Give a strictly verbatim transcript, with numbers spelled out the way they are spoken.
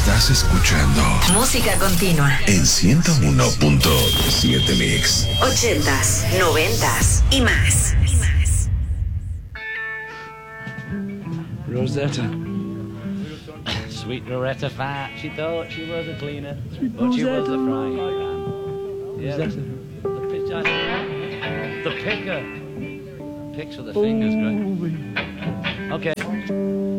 Estás escuchando Música Continua en ciento uno punto siete Mix. Ochentas, noventas y más. Y más. Rosetta. Sweet Loretta Fat. She thought she was a cleaner, but she was a frying pan. Yeah, the, the pitcher. The picker. Picks with the fingers, great. Okay.